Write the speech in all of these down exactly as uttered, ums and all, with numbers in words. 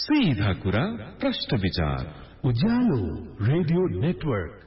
सीधा कुरा प्रश्न विचार उज्यालो रेडियो नेटवर्क।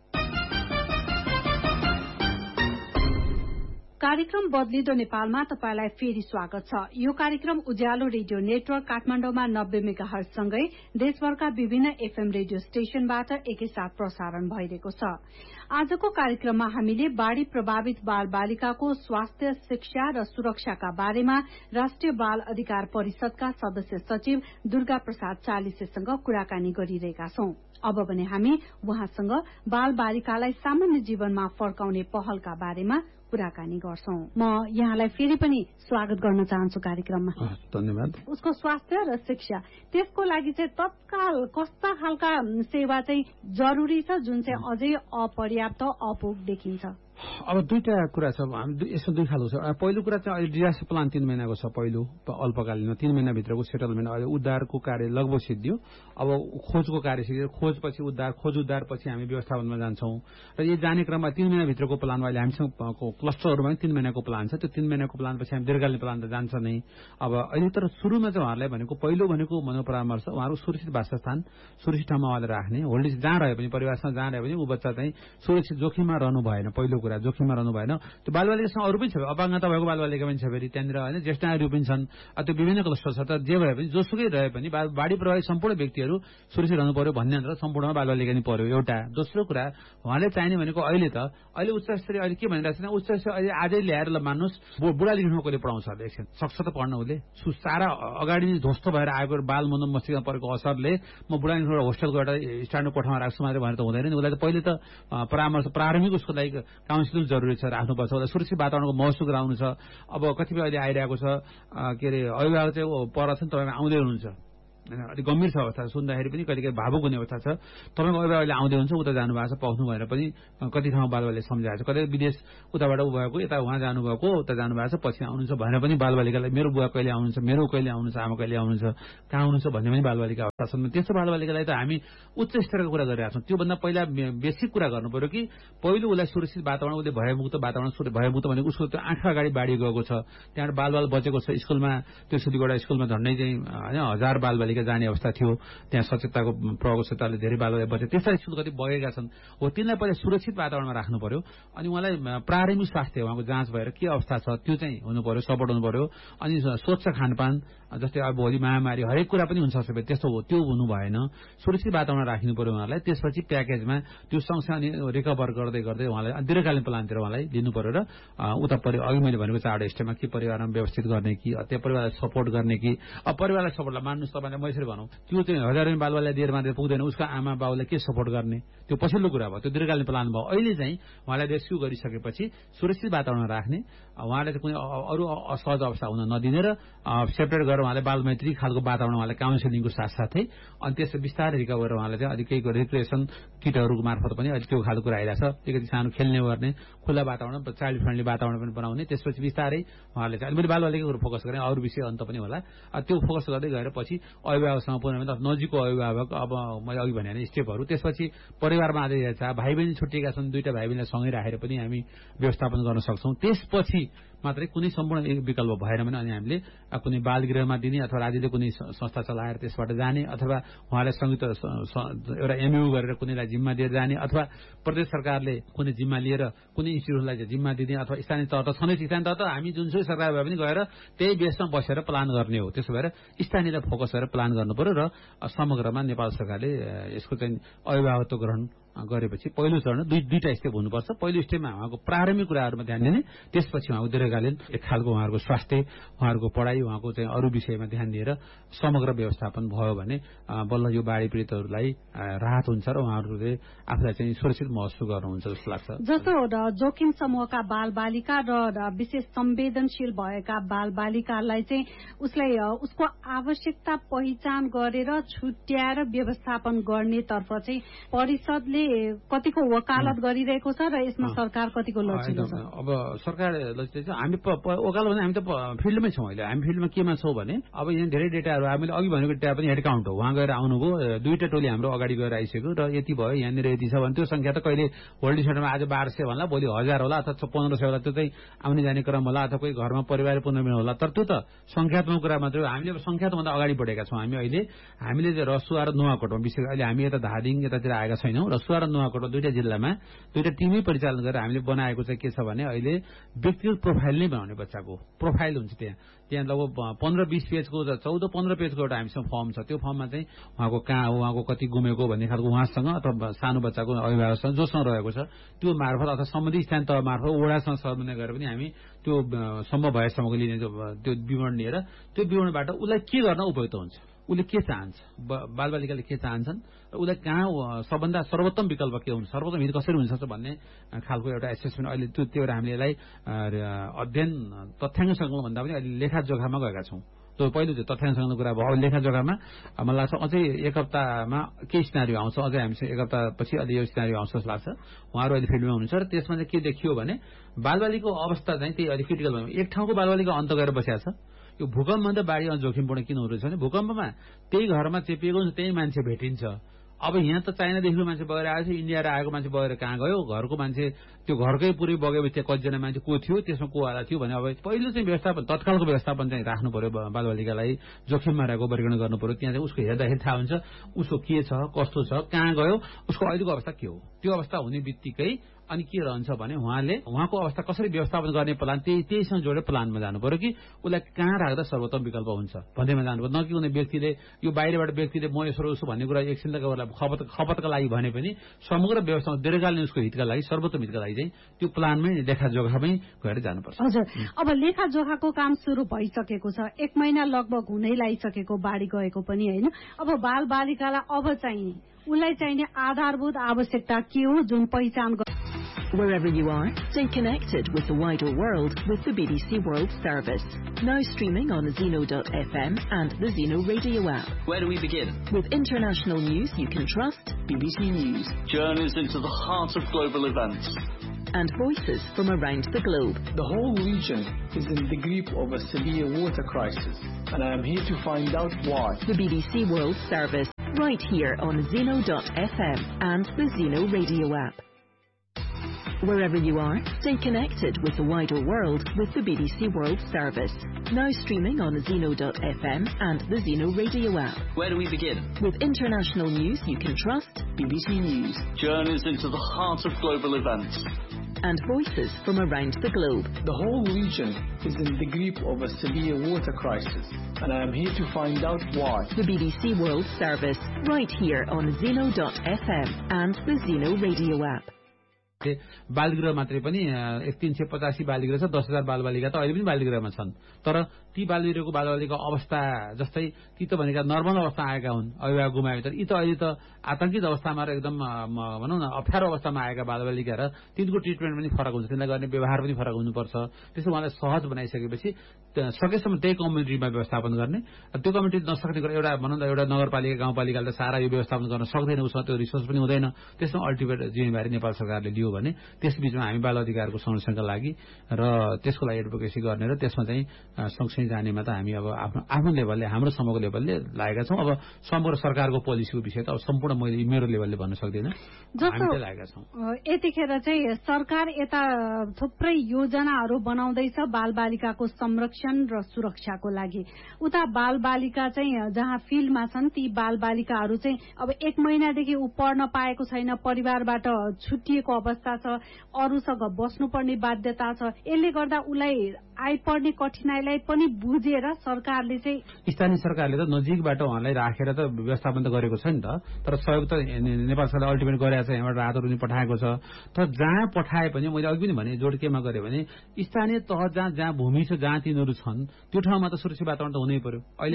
कार्यक्रम बदलिदो नेपालमा तपाईलाई फेरि स्वागत छ। यो कार्यक्रम उज्यालो रेडियो नेटवर्क काठमाडौँमा नब्बे मेगाहर्ज सँगै देशभरका विभिन्न एफएम रेडियो स्टेशनबाट एकैसाथ प्रसारण भइरहेको छ। आजको कार्यक्रममा हामीले बाढ़ी प्रभावित बाल बालिकाको स्वास्थ्य, शिक्षा र सुरक्षाका बारेमा राष्ट्रिय बाल अधिकार परिषदका सदस्य सचिव दुर्गा प्रसाद चालिसेसँग कुराकानी गरिरहेका छौं। अब भने हामी उहाँसँग बाल बालिकालाई सामान्य जीवनमा फर्काउने पहलका बारेमा कुराकानी गर्छौं। म यहाँलाई फेरि पनि स्वागत गर्न चाहन्छु कार्यक्रममा। धन्यवाद। उसको स्वास्थ्य र शिक्षा, त्यसको लागि चाहिँ तत्काल कस्ता खालका सेवा चाहिँ जरूरी छ जुन चाहिँ अझै अपर्याप्त अपुग देखिन्छ? अब दुईटा कुरा छ, यसमा दुई खालको छ। पहिलो कुरा चाहिँ अहिले डिजास्टर प्लान तीन महिनाको छ। पहिलो अल्पकालीनमा तीन महिनाभित्रको सेटलमेन्ट, अहिले उद्धारको कार्य लगभग सिद्धियो। अब खोजको कार्य सिद्धियो, खोजपछि उद्धार, खोज उद्धारपछि हामी व्यवस्थापनमा जान्छौं र यो जाने क्रममा तीन महिनाभित्रको प्लानमा अहिले हामीसँग क्लस्टरहरूमा तीन महिनाको प्लान छ। त्यो तीन महिनाको प्लानपछि हामी दीर्घकालीन प्लान त जान्छ नै। अब अहिले तर सुरुमा चाहिँ उहाँहरूलाई भनेको पहिलो भनेको मनोपरामर्श, उहाँहरू सुरक्षित वासस्थान, सुरक्षित ठाउँमा उहाँले राख्ने, होल्डेज जहाँ रहे पनि, परिवारसँग जहाँ रहे पनि ऊ बच्चा चाहिँ सुरक्षित जोखिममा रहनु भएन। पहिलो कुरा जोखिममा रहनु भएन। त्यो बालबालिकासँग अरू पनि छ, अपाङ्गता भएको बालबालिका पनि छ, फेरि त्यहाँनिर होइन ज्येष्ठ नागरिक पनि छन्। त्यो विभिन्न क्लस्टर छ। तर जे भए पनि जोसुकै रहे पनि बाढ़ी प्रभावित सम्पूर्ण व्यक्तिहरू सुरक्षित रहनु पर्यो भन्ने अन्त सम्पूर्णमा बालबालिका नि पर्यो एउटा। दोस्रो कुरा उहाँले चाहिने भनेको अहिले त अहिले उच्च स्तरीय अहिले के भनिरहेको छ, उच्च स्तरीय अहिले आजै ल्याएर ल मान्नुहोस् बुढा लेख्नु कसले पढाउँछ होला, एकछिन सक्छ त पढ्न उसले। सारा अगाडि नै ध्वस्त भएर आएको बाल मनोम मस्तिष्कमा परेको असरले म बुढा लेख्नु एउटा होस्टेलको एउटा स्ट्यान्डर्ड कोठामा राख्छु मात्रै भनेर त हुँदैन नि। उसलाई त पहिले त परामर्श प्रारम्भिक उसको लागि काउन्सिलिङ जरुरी छ, राख्नुपर्छ। उसलाई सुरक्षित वातावरणको महसुस गराउनु छ। अब कतिपय अहिले आइरहेको छ के अरे अभिभावक चाहिँ पर छ नि, तपाईँ आउँदै हुनुहुन्छ, अलिक गम्भीर छ अवस्था, सुन्दाखेरि पनि कहिले कहिले भावुक हुने अवस्था छ। तपाईँको अभिभावकले आउँदै हुन्छ, उता जानुभएको छ पाउनु भनेर पनि कति ठाउँमा बालबालिकाले सम्झाएको छ। कतै विदेश उताबाट उ भएको, यता उहाँ जानुभएको, उता जानुभएको छ, पछि आउनुहुन्छ भनेर पनि बालबालिकालाई मेरो बुवा कहिले आउनुहुन्छ, मेरो कहिले आउनुहुन्छ, आमा कहिले आउनुहुन्छ, कहाँ आउनुहुन्छ भन्ने पनि बालबालिका अवस्था छन्। त्यस्तो बालबालिकालाई त हामी उच्च स्तरको कुरा गरिरहेको छौँ। त्योभन्दा पहिला बेसिक कुरा गर्नु पर्यो कि पहिलो उसलाई सुरक्षित वातावरण, उसले भयमुक्त वातावरण, भयमुक्त भनेको उसको त्यो आँखा अगाडि बाढी गएको छ, त्यहाँबाट बालबाल बचेको छ। स्कुलमा त्यो सुलीगढा स्कुलमा झन्डै चाहिँ होइन हजार बालबालिका जाने अवस्था थियो। त्यहाँ सचेतताको प्रयोगशीलताले धेरै बालबालिका बचे। त्यस्ता स्कुल कति बगेका छन्। हो तिनलाई पहिला सुरक्षित वातावरणमा राख्नु पर्यो। अनि उहाँलाई प्रारम्भिक स्वास्थ्य उहाँको जाँच भएर के अवस्था छ त्यो चाहिँ हुनु पर्यो, सपोर्ट हुनु पर्यो। अनि स्वच्छ खानपान, जस्तै अब भोलि महामारी हरेक कुरा पनि हुन्छ सबै, त्यस्तो हो त्यो हुनु भएन। सुरक्षित वातावरण राख्नु पर्यो उहाँलाई। त्यसपछि प्याकेजमा त्यो सँगसँगै रिकभर गर्दै गर्दै उहाँलाई दीर्घकालीन प्लानतिर उहाँलाई लिनु पर्यो र उता परि अघि मैले भनेको चारवटा स्टेपमा के परिवारमा व्यवस्थित गर्ने कि त्यो परिवारलाई सपोर्ट गर्ने कि अब परिवारलाई सपोर्टलाई मान्नुहोस् तपाईँलाई म यसरी भनौँ, त्यो चाहिँ हजार बालबालिकालाई दिएर मात्रै पुग्दैन, उसको आमा बाउलाई के सपोर्ट गर्ने त्यो पछिल्लो कुरा भयो, त्यो दीर्घकालीन प्लान भयो। अहिले चाहिँ उहाँलाई रेस्क्यु गरिसकेपछि सुरक्षित वातावरण राख्ने, उहाँलाई कुनै अरू असहज अवस्था हुन नदिने र सेपरेट गरेर उहाँले बालमैत्री खालको वातावरण उहाँलाई काउन्सिलिङको साथसाथै अनि त्यसै बिस्तारै रिकभर उहाँलाई चाहिँ अलिक केही रिक्रिएसन किटहरूको मार्फत पनि अलिक त्यो खालको कुरा आइरहेको छ। अलिकति सानो खेल्ने गर्ने, खुल्ला वातावरण, चाइल्ड फ्रेन्डली वातावरण पनि बनाउने। त्यसपछि बिस्तारै उहाँले चाहिँ मैले बालबालिकाको फोकस गरेँ, अरू विषय अन्त पनि होला। त्यो फोकस गर्दै गएर पछि अभिभावकसँग पुनः नजिकको अभिभावक, अब मैले अघि भने स्टेपहरू, त्यसपछि परिवारमा आदै छ, भाइ बहिनी छुट्टिएका छन्, दुईटा भाइ बहिनीलाई सँगै राखेर पनि हामी व्यवस्थापन गर्न सक्छौँ। त्यसपछि मात्रै कुनै सम्पूर्ण विकल्प भएन भने अनि हामीले कुनै बालगृहमा दिने अथवा राज्यले कुनै संस्था चलाएर त्यसबाट जाने अथवा उहाँलाई संयुक्त एउटा एमयू गरेर कुनैलाई जिम्मा दिएर जाने अथवा प्रदेश सरकारले कुनै जिम्मा लिएर कुनै इन्स्टिट्युटलाई जिम्मा दिने अथवा स्थानीय तह त छँदै स्थानीय तह त हामी जुनसुकै सरकार भए पनि गएर त्यही बेसमा बसेर प्लान गर्ने हो। त्यसो भएर स्थानीयलाई फोकस गरेर प्लान गर्नु पर्यो र समग्रमा नेपाल सरकारले यसको चाहिँ अभिभावकत्व ग्रहण गरेपछि पहिलो चरण दुई दुईटा स्टेप हुनुपर्छ। पहिलो स्टेपमा उहाँको प्रारम्भिक कुराहरूमा ध्यान दिने, त्यसपछि उहाँको दीर्घकालीन एक खालको उहाँहरूको स्वास्थ्य, उहाँहरूको पढाइ, उहाँको चाहिँ अरू विषयमा ध्यान दिएर समग्र व्यवस्थापन भयो भने बल्ल यो बाढी पीडितहरूलाई राहत हुन्छ र उहाँहरूले आफूलाई चाहिँ सुरक्षित महसुस गर्नुहुन्छ जस्तो लाग्छ। जस्तो जोखिम समूहका बाल बालिका र विशेष संवेदनशील भएका बाल बालिकालाई चाहिँ उसलाई उसको आवश्यकता पहिचान गरेर छुट्याएर व्यवस्थापन गर्नेतर्फ चाहिँ परिषदले कतिको वकालत गरिरहेको छ र यसमा सरकार कतिको लचिलो छ? अब सरकार लचिलो छ। हामी वकालत भने हामी त फिल्डमै छौँ अहिले। हामी फिल्डमा केमा छौँ भने अब यहाँ धेरै डेटाहरू हामीले अघि भनेको डेटा पनि हेड काउन्ट हो। उहाँ गएर आउनुभयो, दुईटा टोली हाम्रो अगाडि गएर आइसक्यो र यति भयो, यहाँनिर यति छ भने त्यो संख्या त कहिले होल्ड सेन्टरमा आज बाह्र सय होला, भोलि हजार होला अथवा पन्ध्र सय होला, त्यो चाहिँ आउने जाने क्रम होला अथवा कोही घरमा परिवार पुनर्मिलन होला। तर त्यो त संख्यात्मक कुरा मात्रै हो। हामीले संख्यात्मकभन्दा अगाडि बढेका छौँ। हामी अहिले हामीले रसुवा र नुवाकोटमा विशेष अहिले हामी यता धादिङ यतातिर आएका छैनौँ। रसुवा र नुवाकोटमा दुईटा जिल्लामा दुईटा टिमै परिचालन गरेर हामीले बनाएको चाहिँ के छ भने अहिले व्यक्तिगत प्रोफाइल नै बनाउने, बच्चाको प्रोफाइल हुन्छ त्यहाँ त्यहाँ लगभग पन्ध्र बिस पेजको चौध पन्ध्र पेजको एउटा हामीसँग फर्म छ। त्यो फर्ममा चाहिँ उहाँको कहाँ हो, उहाँको कति गुमेको भन्ने खालको उहाँसँग अथवा सानो बच्चाको अभिभावकसँग जोसँग रहेको छ त्यो मार्फत अथवा सम्बन्धित स्थान तह मार्फत वडासँग समन्वय गरेर पनि हामी त्यो सम्भव भएसम्मको लिने त्यो विवरण लिएर त्यो विवरणबाट उसलाई के गर्न उपयुक्त हुन्छ, उसले के चाहन्छ, बालबालिकाले के चाहन्छन् र उसलाई कहाँ सबभन्दा सर्वोत्तम विकल्प के हुन्छ, सर्वोत्तम हित कसरी हुन्छ भन्ने खालको एउटा एसेसमेन्ट अहिले त्यो त्यो हामीले यसलाई अध्ययन तथ्याङ्कसँग भन्दा पनि अहिले लेखाजोखामा गएका छौँ। त्यो पहिलो चाहिँ तथ्याङ्कसँग कुरा भयो। अब लेखाजोखामा मलाई लाग्छ अझै एक हप्तामा केही सिनारियो आउँछ, अझै हामीसँग एक हप्तापछि अलि यो सिनारियो आउँछ जस्तो लाग्छ। उहाँहरू अहिले फिल्डमा हुनुहुन्छ र त्यसमा चाहिँ के देखियो भने बालबालिकाको अवस्था चाहिँ त्यही अलिक क्रिटिकल भयो। एक ठाउँको बालबालिका अन्त गएर बसिया छ। यो भूकम्पभन्दा बाढी जोखिमपूर्ण किन हुँदो रहेछ भने भूकम्पमा त्यही घरमा चेपिएको हुन्छ, त्यही मान्छे भेटिन्छ। अब यहाँ त चाइनादेखि मान्छे बगेर आएछ, इन्डिया आएको मान्छे बगेर कहाँ गयो, घरको मान्छे त्यो घरकै पुरै बगेपछि त्यहाँ कतिजना मान्छे को थियो, त्यसमा को आला थियो भने अब पहिलो चाहिँ व्यवस्थापन तत्कालको व्यवस्थापन चाहिँ राख्नु पर्यो। बालबालिकालाई जोखिममा रहेको वर्गीकरण गर्नु पर्यो। त्यहाँ चाहिँ उसको हेर्दाखेरि थाहा हुन्छ उसको के छ, कस्तो छ, कहाँ गयो, उसको अहिलेको अवस्था के हो। त्यो अवस्था हुने बित्तिकै अनि के रहन्छ भने उहाँले उहाँको अवस्था कसरी व्यवस्थापन गर्ने प्लान त्यही त्यहीसँग जोडेर प्लानमा जानु पर्यो कि उसलाई कहाँ राख्दा सर्वोत्तम विकल्प हुन्छ भन्दैमा जानु पर्यो। न कि कुनै व्यक्तिले यो बाहिरबाट व्यक्तिले म यसो उसो भन्ने कुरा एकछिन खपत खपतका लागि भने पनि समग्र व्यवस्थापन दीर्घकालीन उसको हितका लागि सर्वोत्तम हितका लागि चाहिँ त्यो प्लानमै लेखाजोखामै गएर जानुपर्छ। हजुर, अब लेखाजोखाको काम सुरु भइसकेको छ, एक महिना लगभग हुनै लागिसकेको बाढी गएको पनि होइन। अब बाल बालिकालाई अब चाहिने उसलाई चाहिने आधारभूत आवश्यकता के हो जुन पहिचान गर्छ? Wherever you are, stay connected with the wider world with the B B C World Service. Now streaming on Zeno dot F M and the Zeno Radio app. Where do we begin? With international news you can trust, B B C News. Journeys into the heart of global events. And voices from around the globe. The whole region is in the grip of a severe water crisis, and I am here to find out why. The B B C World Service, right here on Zeno dot F M and the Zeno Radio app. Wherever you are, stay connected with the wider world with the B B C World Service. Now streaming on Zeno dot F M and the Zeno Radio app. Where do we begin? With international news you can trust, B B C News. Journeys into the heart of global events. And voices from around the globe. The whole region is in the grip of a severe water crisis, and I am here to find out why. The B B C World Service, right here on Zeno dot F M and the Zeno Radio app. बालगृह मात्रै पनि एक तीन सय पचासी बालगृह छ, दस हजार बालबालिका त अहिले पनि बालगृहमा छन्। तर ती बालगृहको बालबालिका अवस्था जस्तै ती त भनेका नर्मल अवस्था आएका हुन्, अभिभावक गुमाए, तर यी त अहिले त आतंकित अवस्थामा र एकदम भनौँ न अप्ठ्यारो अवस्थामा आएका बालबालिका र तिनको ट्रिटमेन्ट पनि फरक हुन्छ, तिनलाई गर्ने व्यवहार पनि फरक हुनुपर्छ। त्यसो उहाँलाई सहज बनाइसकेपछि सकेसम्म त्यही कम्युनिटीमा व्यवस्थापन गर्ने। त्यो कम्युनिटी नसक्ने कुरा एउटा भनौँ न एउटा नगरपालिका गाउँपालिकाले त सारा यो व्यवस्थापन गर्न सक्दैन, उसमा त्यो रिसोर्स पनि हुँदैन। त्यसमा अल्टिमेट जिम्मेवारी नेपाल सरकारले लियो भने त्यसबीचमा हामी बाल अधिकारको संरक्षणका लागि र त्यसको लागि एडभोकेसी गर्ने र त्यसमा चाहिँ सँगसँगै जानेमा त हामी अब आफ्नो आफ्नो लेभलले हाम्रो समूहको लेभलले लागेका छौँ। अब समग्र सरकारको पोलिसीको विषय त अब सम्पूर्ण मैले मेरो लेभलले भन्न सक्दिनँ, हामी लागेका छौँ। यतिखेर चाहिँ सरकार यता थुप्रै योजनाहरू बनाउँदैछ बालबालिकाको संरक्षण र सुरक्षाको लागि। उता बालबालिका चाहिँ जहाँ फिल्डमा छन् ती बालबालिकाहरू चाहिँ अब एक महिनादेखि ऊ पढ्न पाएको छैन, परिवारबाट छुट्टिएको अवस्था छ, अरूसँग बस्नुपर्ने बाध्यता छ। यसले गर्दा उसलाई आइपर्ने कठिनाईलाई पनि बुझेर सरकारले चाहिँ स्थानीय सरकारले त नजिकबाट उहाँलाई राखेर त व्यवस्थापन त गरेको छ नि त, तर सहयोग त नेपाल सरकारले अल्टिमेट गरेको छ, यहाँबाट राहतहरू पनि पठाएको छ। तर जहाँ पठाए पनि मैले अघि पनि भने जोड केमा गरे भने स्थानीय तह जहाँ जहाँ भूमि छ जहाँ तिनीहरू छन् त्यो ठाउँमा त सुरक्षित वातावरण त हुनै पर्यो। अहिले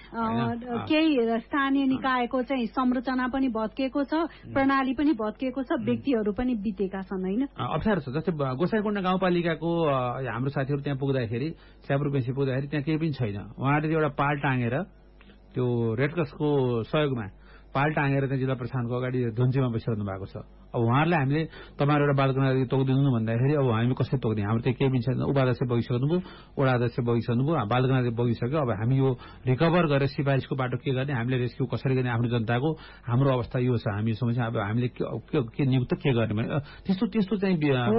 केही स्थानीय निकायको चाहिँ संरचना पनि भत्किएको छ, प्रणाली पनि भत्किएको छ, व्यक्तिहरू पनि बितेका छन् होइन, अप्ठ्यारो छ। जस्तै गोसाइकोण्डा गाउँपालिकाको हाम्रो साथीहरू त्यहाँ पुग्दाखेरि स्याब्रुपेसी पुग्दाखेरि त्यहाँ केही पनि छैन। उहाँहरूले एउटा पाल टाँगेर त्यो रेडक्रसको सहयोगमा पाल टाँगेर त्यहाँ जिल्ला प्रशासनको अगाडि धुन्चीमा बसिरहनु भएको छ। अब उहाँहरूलाई हामीले तपाईँहरू एउटा बालगङ्गा तोकिदिनु भन्दाखेरि अब हामी कसरी तोकिदिउँ, हाम्रो त्यही केही पनि छैन। उपाध्यक्ष बगिसक्नुभयो, वडा अध्यक्ष बगिसक्नुभयो, बालगङ्गा बगिसक्यो। अब हामी यो रिकभर गरेर सिफारिसको बाटो के गर्ने, हामीले रेस्क्यु कसरी गर्ने आफ्नो जनताको, हाम्रो अवस्था यो छ। हामी समस्या अब हामीले के नियुक्त के गर्ने भने त्यस्तो त्यस्तो चाहिँ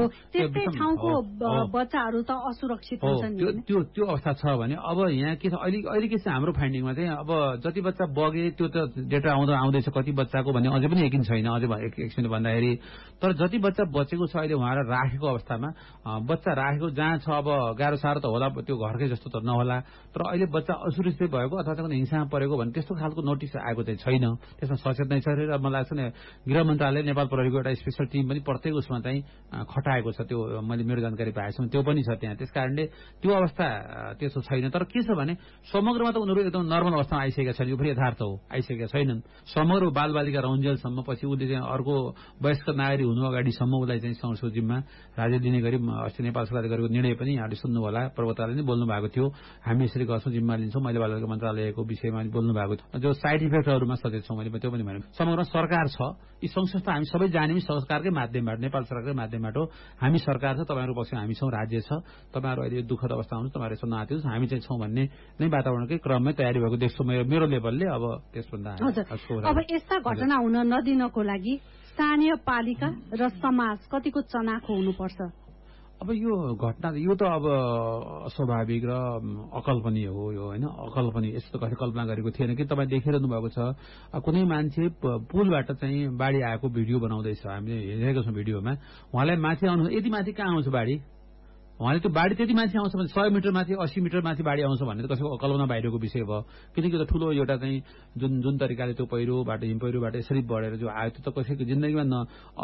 बच्चाहरू त असुरक्षित हुन्छन्। त्यो त्यो अवस्था छ भने अब यहाँ के छ अहिले अहिले के छ हाम्रो फाइन्डिङमा चाहिँ अब जति बच्चा बगे त्यो त डेटा आउँदा आउँदैछ कति बच्चाको भन्ने अझै पनि यकिन छैन। अझै एकछिन भन्दाखेरि तर जति बच्चा बचेको छ अहिले उहाँलाई राखेको अवस्थामा बच्चा राखेको जहाँ छ अब गाह्रो साह्रो त होला, त्यो घरकै जस्तो त नहोला, तर अहिले बच्चा असुरक्षित भएको अथवा चाहिँ हिंसामा परेको भने त्यस्तो खालको नोटिस आएको चाहिँ छैन। त्यसमा सचेत नै छ र मलाई लाग्छ नि गृह मन्त्रालय नेपाल प्रहरीको एउटा स्पेसल टिम पनि प्रत्येक उसमा चाहिँ खटाएको छ। त्यो मैले मेरो जानकारी पाएछु त्यो पनि छ त्यहाँ। त्यस कारणले त्यो अवस्था त्यस्तो छैन। तर के छ भने समग्रमा त उनीहरू एकदम नर्मल अवस्थामा आइसकेका छन्। यो पनि यथार्थ हो, आइसकेका छैनन्। समग्र बालबालिका रौन्जेलसम्म पछि उसले चाहिँ अर्को वयस्क नागरिक हुनु अगाडिसम्म उसलाई चाहिँ संसदको जिम्मा राज्य दिने गरी अस्ति नेपाल सरकारले गरेको निर्णय पनि यहाँले सुन्नु होला, प्रवक्ताले नै बोल्नु भएको थियो। हामी यसरी गर्छौँ, जिम्मा लिन्छौँ। मैले बालबालिका मन्त्रालयको विषयमा बोल्नु भएको थियो। जो साइड इफेक्टहरूमा सचेत छौँ मैले त्यो पनि भने समग्र सरकार छ। यी सङ्घ संस्था हामी सबै जाने सरकारकै माध्यमबाट, नेपाल सरकारकै माध्यमबाट हो। हामी सरकार छ, तपाईँहरू पक्षमा हामी छौँ, राज्य छ। तपाईँहरू अहिले दुःखद अवस्था आउनु, तपाईँहरू यसो नआतिनुहोस्, हामी चाहिँ छौँ भन्ने नै वातावरणकै क्रममै तयारी भएको देख्छु मेरो लेभलले। अब त्यसभन्दा अब यस्ता घटना हुन नदिनको लागि स्थानीय पालिका र समाज कतिको चनाखो हुनुपर्छ? अब यो घटना यो त अब अस्वाभाविक र अकल्पनीय हो यो होइन। अकल्पनीय यस्तो कहिले कल्पना गरेको थिएन कि तपाईँ देखिरहनु भएको छ कुनै मान्छे पुलबाट चाहिँ बाढी आएको भिडियो बनाउँदैछ। हामीले हेरेको छौँ भिडियोमा। उहाँलाई माथि आउनु यति माथि कहाँ आउँछ बाढी, उहाँले त्यो बाढी त्यति माथि आउँछ भने सय मिटर माथि अस्सी मिटर माथि बाढी आउँछ भन्ने त कसैको कल्पना बाहिरको विषय भयो। किनकि त्यो ठुलो एउटा चाहिँ जुन जुन तरिकाले त्यो पहिरोबाट हिम पहिरोबाट यसरी बढेर जो आयो त्यो त कसैको जिन्दगीमा न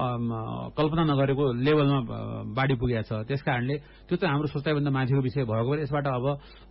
कल्पना नगरेको लेभलमा बाढी पुगेको छ। त्यस कारणले त्यो चाहिँ हाम्रो सोचाइभन्दा माथिको विषय भएको भएर यसबाट अब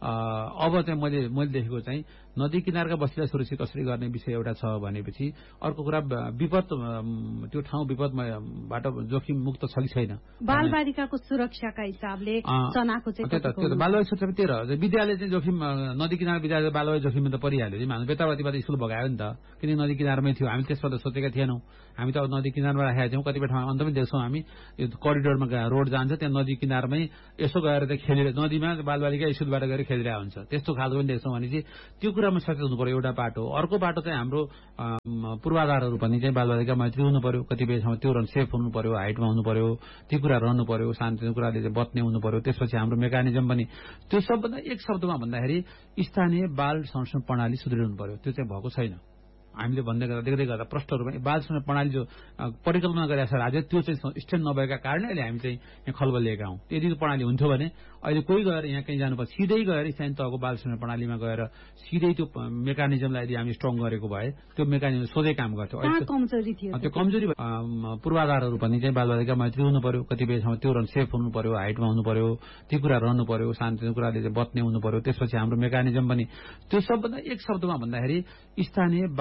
अब चाहिँ मैले मैले देखेको चाहिँ नदी किनारका बस्तीलाई सुरक्षित कसरी गर्ने विषय एउटा छ भनेपछि अर्को कुरा विपद त्यो ठाउँ विपदबाट जोखिम मुक्त छ कि छैन। बालबालिकाको सुरक्षाका हिसाबले चनाको चाहिँ बालबालिका सुरक्षा त्यही रह विद्यालय चाहिँ जोखिम नदी किनार विद्यालय बालबालिका जोखिममा त परिहाल्यो। हामी बेताबतीबाट स्कुल भगायो नि त, किनकि नदी किनारमै थियो। हामी त्यसमा त सोचेका थिएनौँ। हामी त अब नदी किनारमा राखेका थियौँ। कतिपय ठाउँमा अन्त पनि देख्छौँ हामी यो करिडोरमा रोड जान्छ त्यहाँ नदी किनारमै यसो गएर चाहिँ खेलेर नदीमा बालबालिका स्कुलबाट गएर खेलिरहेको हुन्छ। त्यस्तो खालको पनि देख्छौँ भने चाहिँ त्यो कुरामा सचेत हुनु पर्यो एउटा बाटो। अर्को बाटो चाहिँ हाम्रो पूर्वाधारहरू पनि चाहिँ बालबालिका मैत्री हुनु पर्यो। कतिपय ठाउँमा त्यो रन सेफ हुनु पर्यो, हाइटमा हुनु पर्यो, ती कुरा रहनु पर्यो, शान्ति कुराले चाहिँ बत्ने हुनु पर्यो। त्यसपछि हाम्रो मेकानिजम पनि त्यो सबभन्दा एक शब्दमा भन्दाखेरि स्थानीय बाल संरक्षण प्रणाली सुदृढ हुनु पर्यो। त्यो चाहिँ भएको छैन। हामीले भन्दै गर्दा देख्दै गर्दा प्रष्टहरूमा बाल संरक्षण प्रणाली जो परिकल्पना गरेका छ राज्य त्यो चाहिँ स्ट्यान्ड नभएका कारणले अहिले हामी चाहिँ यहाँ खलबल लिएका हौँ। यदि प्रणाली हुन्थ्यो भने अहिले कोही गएर यहाँ कहीँ जानुपर्छ सिधै गएर स्थानीय तहको बाल संरक्षण प्रणालीमा गएर सिधै त्यो मेकानिजमलाई यदि हामी स्ट्रङ गरेको भए त्यो मेकानिजम सोझै काम गर्थ्यो। त्यो कमजोरी पूर्वाधारहरू पनि चाहिँ बालबालिका मैत्री हुनु पर्यो। कतिपय ठाउँमा त्यो रन सेफ हुनु पर्यो, हाइटमा हुनु पर्यो, ती कुरा रहनु पर्यो, शान्ति कुराले चाहिँ बत्ने हुनु पर्यो। त्यसपछि हाम्रो मेकानिजम पनि त्यो सबभन्दा एक शब्दमा भन्दाखेरि स्थानीय